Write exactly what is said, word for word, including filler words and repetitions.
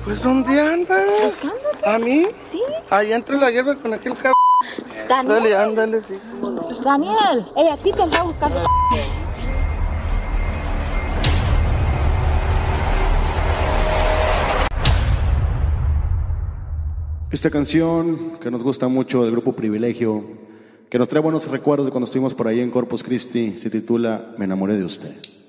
Pues, ¿dónde andas? Buscándote. ¿A mí? Sí. Ahí entre la hierba con aquel cabrón. Daniel. Dale, ándale, sí, cómo no. Daniel, ey, a ti te andaba buscando. Esta canción que nos gusta mucho del grupo Privilegio, que nos trae buenos recuerdos de cuando estuvimos por ahí en Corpus Christi, se titula Me enamoré de usted.